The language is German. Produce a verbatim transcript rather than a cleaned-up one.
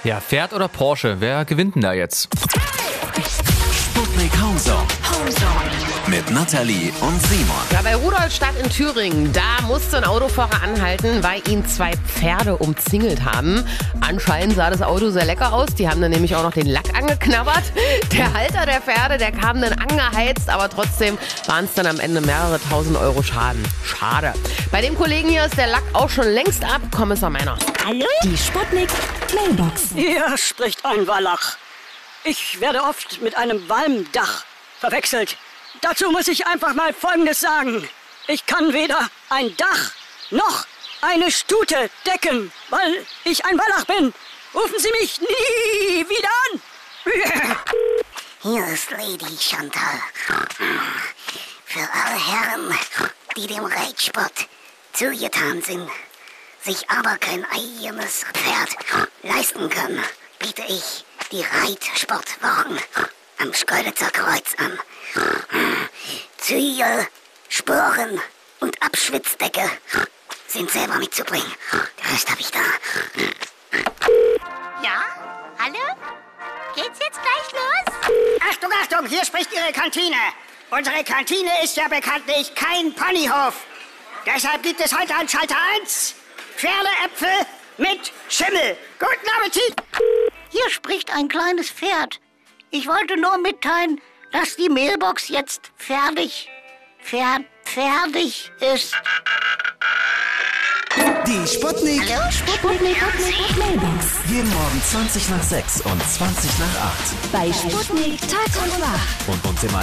Ja, Pferd oder Porsche? Wer gewinnt denn da jetzt? Sputnik Homezone. Mit Nathalie und Simon. Ja, bei Rudolstadt in Thüringen, da musste ein Autofahrer anhalten, weil ihn zwei Pferde umzingelt haben. Anscheinend sah das Auto sehr lecker aus. Die haben dann nämlich auch noch den Lack angeknabbert. Der Halter der Pferde, der kam dann angeheizt, aber trotzdem waren es dann am Ende mehrere tausend Euro Schaden. Schade. Bei dem Kollegen hier ist der Lack auch schon längst ab. Kommissar Meiner. Hallo? Die Sputnik Mailbox. Hier spricht ein Wallach. Ich werde oft mit einem Walmdach verwechselt. Dazu muss ich einfach mal Folgendes sagen. Ich kann weder ein Dach noch eine Stute decken, weil ich ein Wallach bin. Rufen Sie mich nie wieder an. Hier ist Lady Chantal. Für alle Herren, die dem Reitsport zugetan sind, sich aber kein eigenes Pferd leisten können, biete ich die Reitsportwochen am Schkeuditzer Kreuz an. Zügel, Sporen und Abschwitzdecke sind selber mitzubringen. Den Rest habe ich da. Ja? Hallo? Geht's jetzt gleich los? Achtung, Achtung, hier spricht Ihre Kantine. Unsere Kantine ist ja bekanntlich kein Ponyhof. Deshalb gibt es heute an Schalter eins Pferdeäpfel mit Schimmel. Guten Appetit! Hier spricht ein kleines Pferd. Ich wollte nur mitteilen, dass die Mailbox jetzt fertig, fer, fertig ist. Die Sputnik. Hallo, Sputnik Mailbox. Jeden Morgen zwanzig nach sechs und zwanzig nach acht. Bei Sputnik Tag und Nacht. Und uns im